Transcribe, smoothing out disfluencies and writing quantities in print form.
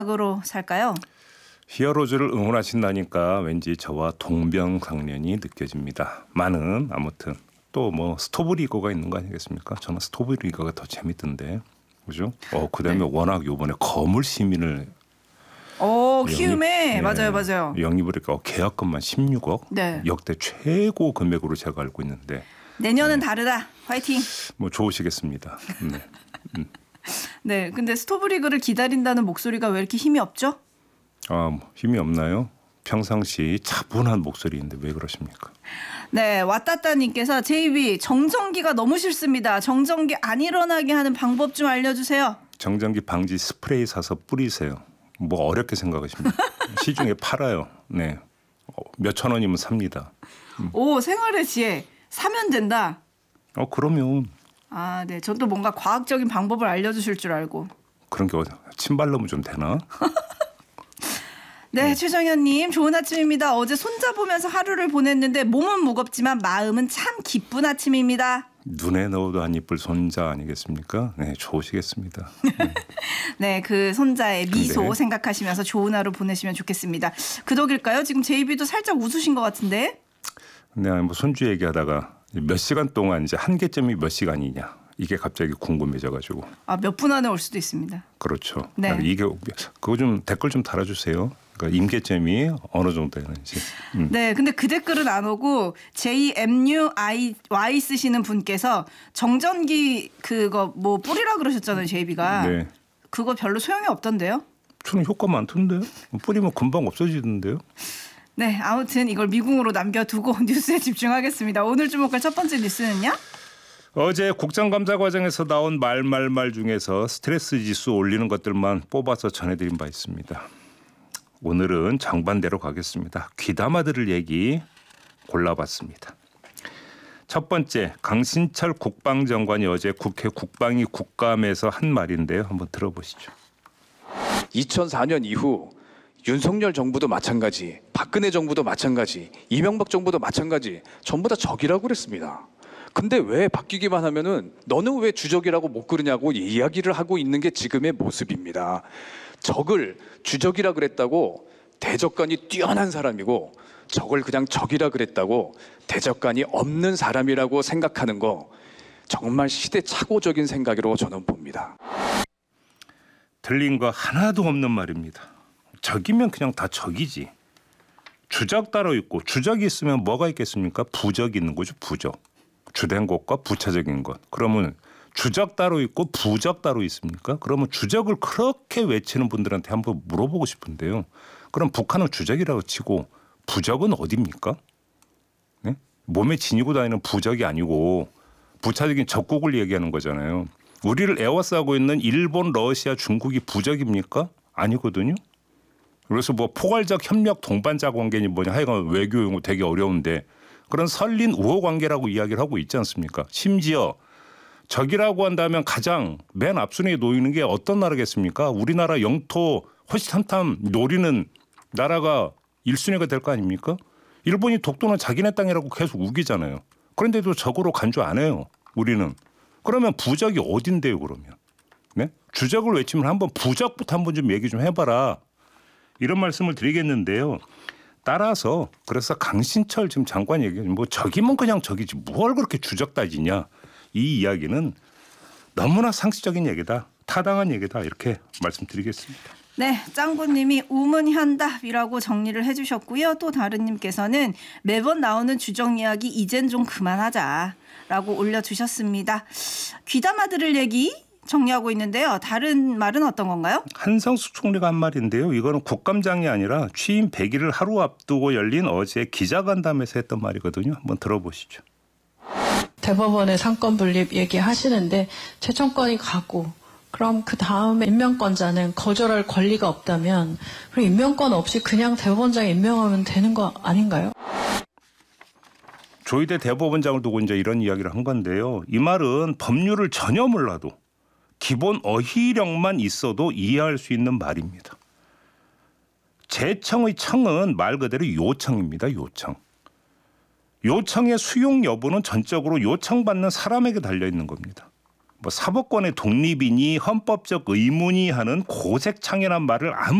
으로 살까요? 히어로즈를 응원하신다니까 왠지 저와 동병상련이 느껴집니다. 많은 아무튼 또 뭐 스토브리거가 있는 거 아니겠습니까? 저는 스토브리거가 더 재밌던데, 그죠? 그다음에 네. 워낙 요번에 거물 시민을 키움에 맞아요. 영입을 했고 계약금만 16억, 네. 역대 최고 금액으로 제가 알고 있는데 내년은 다르다. 화이팅. 뭐 좋으시겠습니다. 네. 네, 근데 스토브리그를 기다린다는 목소리가 왜 이렇게 힘이 없죠? 힘이 없나요? 평상시 차분한 목소리인데 왜 그러십니까? 네, 왔다따님께서 JB 정전기가 너무 싫습니다. 정전기 안 일어나게 하는 방법 좀 알려주세요. 정전기 방지 스프레이 사서 뿌리세요. 뭐 어렵게 생각하십니까? 시중에 팔아요. 네, 몇천 원이면 삽니다. 생활의 지혜 사면 된다. 그러면 네, 저도 뭔가 과학적인 방법을 알려주실 줄 알고. 그런 게 침발로면 좀 되나? 네, 최정현님 좋은 아침입니다. 어제 손자 보면서 하루를 보냈는데 몸은 무겁지만 마음은 참 기쁜 아침입니다. 눈에 넣어도 안 이쁠 손자 아니겠습니까? 네, 좋으시겠습니다. 네, 그 손자의 미소 네. 생각하시면서 좋은 하루 보내시면 좋겠습니다. 그 덕일까요? 지금 제이비도 살짝 웃으신 것 같은데. 네, 뭐 손주 얘기하다가 몇 시간 동안 이제 한계점이 몇 시간이냐 이게 갑자기 궁금해져가지고. 몇 분 안에 올 수도 있습니다. 그렇죠. 네. 이게 그거 좀 댓글 좀 달아주세요. 그러니까 임계점이 어느 정도 되는지. 네, 근데 그 댓글은 안 오고 JMUIY 쓰시는 분께서 정전기 그거 뭐 뿌리라 그러셨잖아요, 제이비가. 네. 그거 별로 소용이 없던데요? 저는 효과 많던데요. 뿌리면 금방 없어지던데요. 네, 아무튼 이걸 미궁으로 남겨두고 뉴스에 집중하겠습니다. 오늘 주목할 첫 번째 뉴스는요? 어제 국정감사 과정에서 나온 말 중에서 스트레스 지수 올리는 것들만 뽑아서 전해드린 바 있습니다. 오늘은 정반대로 가겠습니다. 귀담아 들을 얘기 골라봤습니다. 첫 번째, 강신철 국방장관이 어제 국회 국방위 국감에서 한 말인데요. 한번 들어보시죠. 2004년 이후 윤석열 정부도 마찬가지, 박근혜 정부도 마찬가지, 이명박 정부도 마찬가지, 전부 다 적이라고 그랬습니다. 근데 왜 바뀌기만 하면은 너는 왜 주적이라고 못 그러냐고 이야기를 하고 있는 게 지금의 모습입니다. 적을 주적이라 그랬다고 대적관이 뛰어난 사람이고, 적을 그냥 적이라 그랬다고 대적관이 없는 사람이라고 생각하는 거 정말 시대착오적인 생각이라고 저는 봅니다. 틀린 거 하나도 없는 말입니다. 적이면 그냥 다 적이지. 주적 따로 있고, 주적이 있으면 뭐가 있겠습니까? 부적이 있는 거죠. 부적. 주된 것과 부차적인 것. 그러면 주적 따로 있고 부적 따로 있습니까? 그러면 주적을 그렇게 외치는 분들한테 한번 물어보고 싶은데요. 그럼 북한은 주적이라고 치고 부적은 어디입니까? 네? 몸에 지니고 다니는 부적이 아니고 부차적인 적국을 얘기하는 거잖아요. 우리를 에워싸고 있는 일본, 러시아, 중국이 부적입니까? 아니거든요. 그래서 뭐 포괄적 협력 동반자 관계니 뭐냐 하여간 외교 용어 되게 어려운데 그런 설린 우호 관계라고 이야기를 하고 있지 않습니까? 심지어 적이라고 한다면 가장 맨 앞순위에 놓이는 게 어떤 나라겠습니까? 우리나라 영토 호시탐탐 노리는 나라가 1순위가 될 거 아닙니까? 일본이 독도는 자기네 땅이라고 계속 우기잖아요. 그런데도 적으로 간주 안 해요. 우리는. 그러면 부적이 어딘데요 그러면? 네? 주적을 외치면 한번 부적부터 한번 좀 얘기 좀 해봐라. 이런 말씀을 드리겠는데요. 따라서 그래서 강신철 지금 장관 얘기 뭐 적이면 그냥 적이지 뭘 그렇게 주적 따지냐. 이 이야기는 너무나 상식적인 얘기다. 타당한 얘기다. 이렇게 말씀드리겠습니다. 네, 짱구님이 우문현답이라고 정리를 해주셨고요. 또 다른 님께서는 매번 나오는 주적 이야기 이젠 좀 그만하자라고 올려주셨습니다. 귀담아 들을 얘기 정리하고 있는데요. 다른 말은 어떤 건가요? 한성숙 총리가 한 말인데요. 이거는 국감장이 아니라 취임 100일을 하루 앞두고 열린 어제 기자간담회에서 했던 말이거든요. 한번 들어보시죠. 대법원의 상권 분립 얘기하시는데 최종권이 가고 그럼 그 다음에 임명권자는 거절할 권리가 없다면 그럼 임명권 없이 그냥 대법원장 임명하면 되는 거 아닌가요? 조희대 대법원장을 두고 이제 이런 이야기를 한 건데요. 이 말은 법률을 전혀 몰라도 기본 어휘력만 있어도 이해할 수 있는 말입니다. 재청의 청은 말 그대로 요청입니다. 요청. 요청의 수용 여부는 전적으로 요청받는 사람에게 달려있는 겁니다. 뭐 사법권의 독립이니 헌법적 의무니 하는 고색창연한 말을 아무